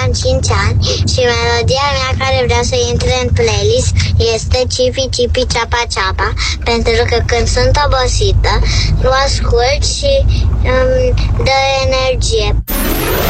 am 5 ani și melodia mea care vreau să intre în playlist este Cipi Cipi Ceapa Ceapa, pentru că când sunt obosită, o ascult și îmi dă energie.